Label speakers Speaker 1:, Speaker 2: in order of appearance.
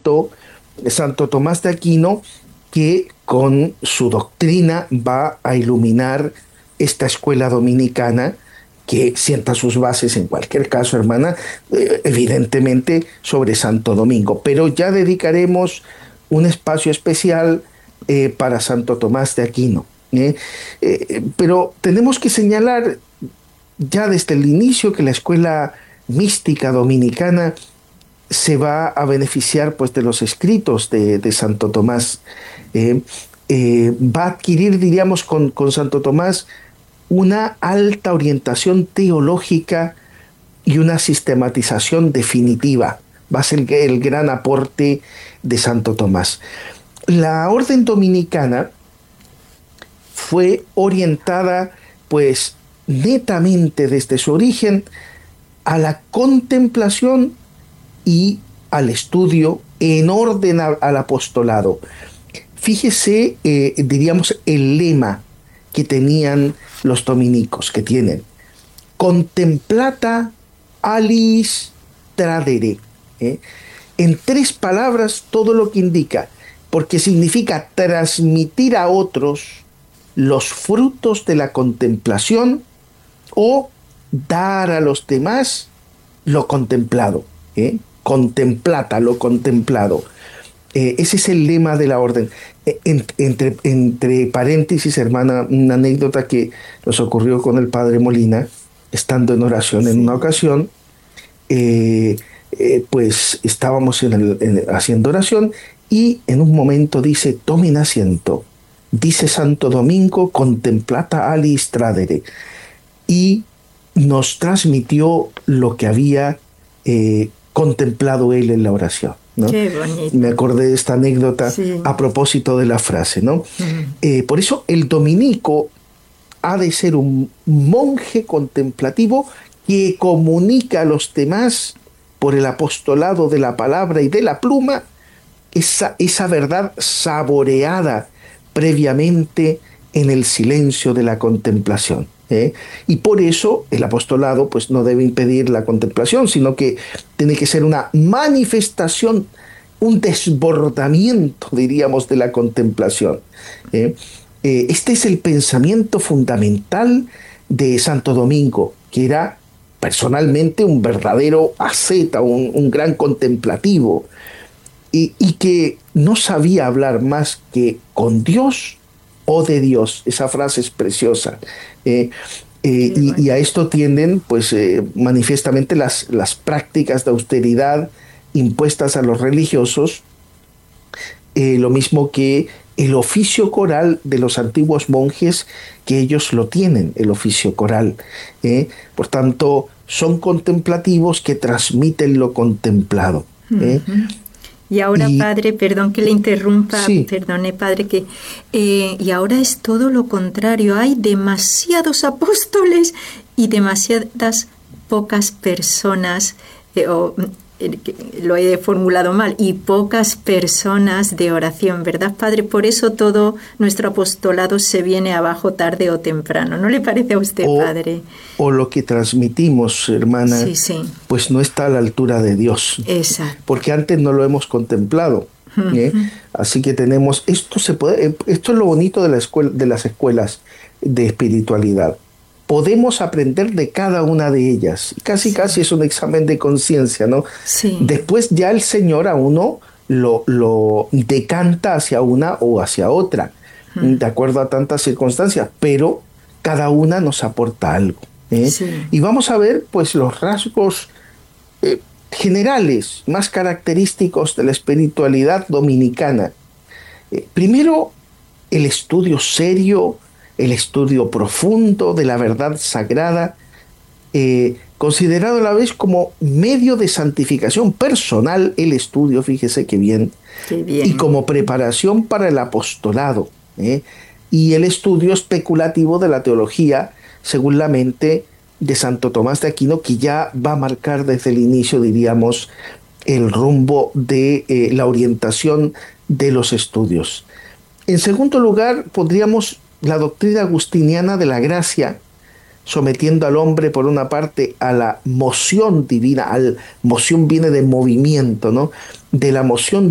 Speaker 1: Santo Tomás de Aquino, que con su doctrina va a iluminar esta escuela dominicana que sienta sus bases en cualquier caso, hermana, evidentemente sobre Santo Domingo. Pero ya dedicaremos un espacio especial para Santo Tomás de Aquino. Pero tenemos que señalar ya desde el inicio que la escuela mística dominicana se va a beneficiar pues de los escritos de Santo Tomás. Va a adquirir, diríamos, con Santo Tomás una alta orientación teológica y una sistematización definitiva. Va a ser el gran aporte de Santo Tomás. La orden dominicana fue orientada pues netamente desde su origen a la contemplación y al estudio en orden al apostolado. Fíjese, diríamos, el lema que tenían los dominicos, que tienen: contemplata alis tradere. En tres palabras todo lo que indica, porque significa transmitir a otros los frutos de la contemplación o dar a los demás lo contemplado. Contemplata, lo contemplado. Ese es el lema de la orden. Entre paréntesis, hermana, una anécdota que nos ocurrió con el padre Molina, estando en oración en una ocasión, pues estábamos haciendo oración y en un momento dice: tomen asiento. Dice Santo Domingo, contemplata alis tradere. Y nos transmitió lo que había contemplado él en la oración, ¿no?
Speaker 2: Qué bonito.
Speaker 1: Me acordé de esta anécdota, sí, a propósito de la frase, ¿no? Por eso el dominico ha de ser un monje contemplativo que comunica a los demás por el apostolado de la palabra y de la pluma esa verdad saboreada previamente en el silencio de la contemplación. Y por eso el apostolado pues no debe impedir la contemplación, sino que tiene que ser una manifestación, un desbordamiento, diríamos, de la contemplación. Este es el pensamiento fundamental de Santo Domingo, que era personalmente un verdadero asceta, un gran contemplativo, y que no sabía hablar más que con Dios o de Dios. Esa frase es preciosa. Y a esto tienden pues manifiestamente las prácticas de austeridad impuestas a los religiosos, lo mismo que el oficio coral de los antiguos monjes, que ellos lo tienen, el oficio coral. Por tanto, son contemplativos que transmiten lo contemplado.
Speaker 2: Y ahora, padre, perdón que le interrumpa,
Speaker 1: sí.
Speaker 2: Perdone, padre, que y ahora es todo lo contrario. Hay demasiados apóstoles y demasiadas pocas personas, lo he formulado mal, y pocas personas de oración, ¿verdad, padre? Por eso todo nuestro apostolado se viene abajo tarde o temprano. ¿No le parece a usted, padre?
Speaker 1: O lo que transmitimos, hermana,
Speaker 2: sí.
Speaker 1: pues no está a la altura de Dios.
Speaker 2: Exacto.
Speaker 1: Porque antes no lo hemos contemplado. Así que tenemos, esto es lo bonito de las escuelas de espiritualidad. Podemos aprender de cada una de ellas. Casi es un examen de conciencia, ¿no?
Speaker 2: Sí.
Speaker 1: Después ya el Señor a uno lo decanta hacia una o hacia otra, de acuerdo a tantas circunstancias, pero cada una nos aporta algo.
Speaker 2: Sí.
Speaker 1: Y vamos a ver pues los rasgos generales, más característicos de la espiritualidad dominicana. Primero, el estudio serio, el estudio profundo de la verdad sagrada, considerado a la vez como medio de santificación personal, el estudio, fíjese qué bien, y como preparación para el apostolado, y el estudio especulativo de la teología, según la mente de Santo Tomás de Aquino, que ya va a marcar desde el inicio, diríamos, el rumbo de la orientación de los estudios. En segundo lugar, pondríamos la doctrina agustiniana de la gracia, sometiendo al hombre, por una parte, a la moción divina. Moción viene de movimiento, ¿no? De la moción